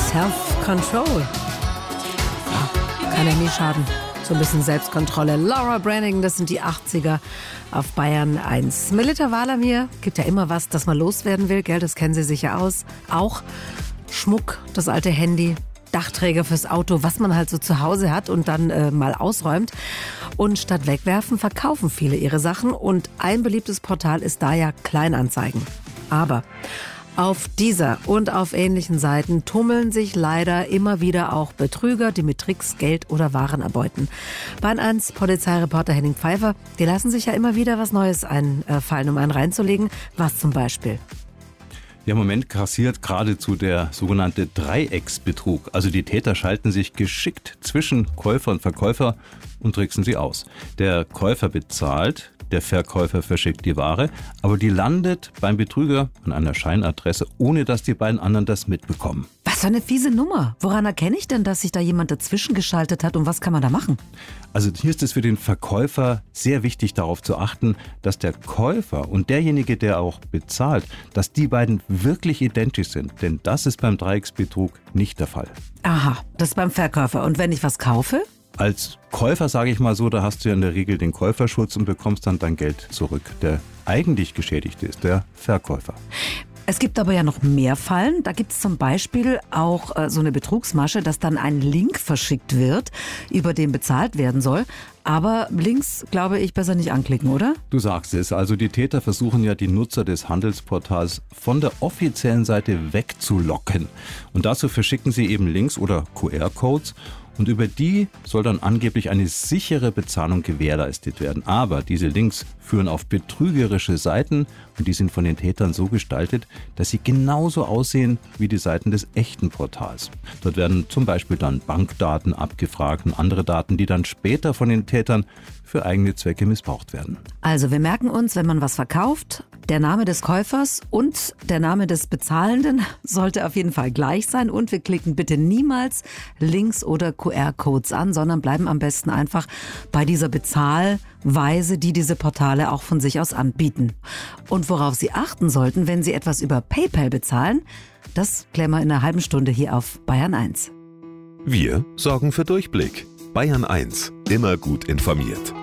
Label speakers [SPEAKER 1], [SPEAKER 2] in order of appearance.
[SPEAKER 1] Self-Control. Ja, kann ja nie schaden. So ein bisschen Selbstkontrolle. Laura Branigan, das sind die 80er auf Bayern 1. Melita Walamir, gibt ja immer was, das man loswerden will, gell? Das kennen Sie sicher aus. Auch Schmuck, das alte Handy, Dachträger fürs Auto, was man halt so zu Hause hat und dann mal ausräumt. Und statt wegwerfen verkaufen viele ihre Sachen. Und ein beliebtes Portal ist da ja Kleinanzeigen. Aber auf dieser und auf ähnlichen Seiten tummeln sich leider immer wieder auch Betrüger, die mit Tricks Geld oder Waren erbeuten. Bayern 1 Polizeireporter Henning Pfeiffer, die lassen sich ja immer wieder was Neues einfallen, um einen reinzulegen. Was zum Beispiel?
[SPEAKER 2] Ja, im Moment grassiert geradezu der sogenannte Dreiecksbetrug. Also die Täter schalten sich geschickt zwischen Käufer und Verkäufer und tricksen sie aus. Der Käufer bezahlt, der Verkäufer verschickt die Ware, aber die landet beim Betrüger an einer Scheinadresse, ohne dass die beiden anderen das mitbekommen.
[SPEAKER 1] Was für eine fiese Nummer. Woran erkenne ich denn, dass sich da jemand dazwischen geschaltet hat und was kann man da machen?
[SPEAKER 2] Also hier ist es für den Verkäufer sehr wichtig, darauf zu achten, dass der Käufer und derjenige, der auch bezahlt, dass die beiden wirklich identisch sind. Denn das ist beim Dreiecksbetrug nicht der Fall.
[SPEAKER 1] Aha, das ist beim Verkäufer. Und wenn ich was kaufe?
[SPEAKER 2] Als Käufer, sage ich mal so, da hast du ja in der Regel den Käuferschutz und bekommst dann dein Geld zurück. Der eigentlich Geschädigte ist der Verkäufer.
[SPEAKER 1] Es gibt aber ja noch mehr Fallen. Da gibt es zum Beispiel auch so eine Betrugsmasche, dass dann ein Link verschickt wird, über den bezahlt werden soll. Aber Links, glaube ich, besser nicht anklicken, oder?
[SPEAKER 2] Du sagst es. Also die Täter versuchen ja, die Nutzer des Handelsportals von der offiziellen Seite wegzulocken. Und dazu verschicken sie eben Links oder QR-Codes. Und über die soll dann angeblich eine sichere Bezahlung gewährleistet werden. Aber diese Links führen auf betrügerische Seiten und die sind von den Tätern so gestaltet, dass sie genauso aussehen wie die Seiten des echten Portals. Dort werden zum Beispiel dann Bankdaten abgefragt und andere Daten, die dann später von den Tätern für eigene Zwecke missbraucht werden.
[SPEAKER 1] Also wir merken uns, wenn man was verkauft, der Name des Käufers und der Name des Bezahlenden sollte auf jeden Fall gleich sein. Und wir klicken bitte niemals Links oder QR-Codes an, sondern bleiben am besten einfach bei dieser Bezahlweise, die diese Portale auch von sich aus anbieten. Und worauf Sie achten sollten, wenn Sie etwas über PayPal bezahlen, das klären wir in einer halben Stunde hier auf Bayern 1.
[SPEAKER 3] Wir sorgen für Durchblick. Bayern 1, immer gut informiert.